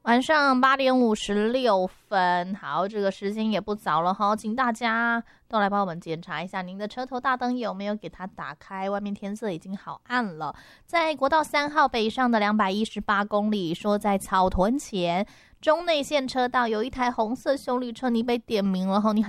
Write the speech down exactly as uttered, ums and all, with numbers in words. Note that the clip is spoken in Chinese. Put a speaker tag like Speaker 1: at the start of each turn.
Speaker 1: 晚上八点五十六分，好，这个时间也不早了哈，请大家都来帮我们检查一下您的车头大灯有没有给它打开，外面天色已经好暗了。在国道三号北上的两百一十八公里，说在草屯前中内线车道有一台红色休旅车，你被点名了哈，你